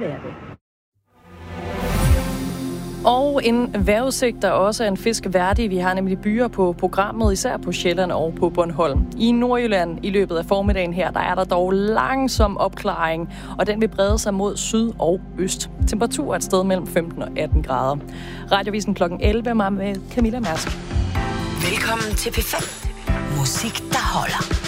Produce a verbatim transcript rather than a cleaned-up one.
hverdag. Og en vejrudsigt, der også er en fisk værdig. Vi har nemlig byer på programmet, især på Sjælland og på Bornholm. I Nordjylland i løbet af formiddagen her, der er der dog langsom opklaring, og den vil brede sig mod syd og øst. Temperatur er et sted mellem femten og atten grader. Radiovisen klokken elleve med Camilla Mærsk. Velkommen til P fem. Musik, der holder.